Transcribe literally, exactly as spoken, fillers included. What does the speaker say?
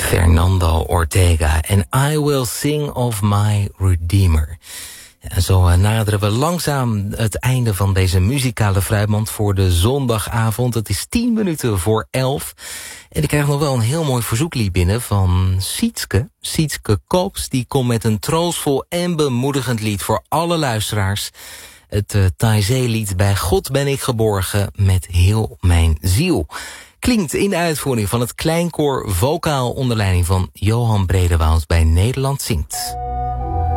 Fernando Ortega en I Will Sing of My Redeemer. En zo naderen we langzaam het einde van deze muzikale fruitmand voor de zondagavond. Het is tien minuten voor elf. En ik krijg nog wel een heel mooi verzoeklied binnen van Sietske. Sietske Koops, die komt met een troostvol en bemoedigend lied voor alle luisteraars. Het uh, Taizé-lied Bij God ben ik geborgen met heel mijn ziel. Klinkt in de uitvoering van het Kleinkoor vocaal onder leiding van Johan Bredewoud bij Nederland Zingt.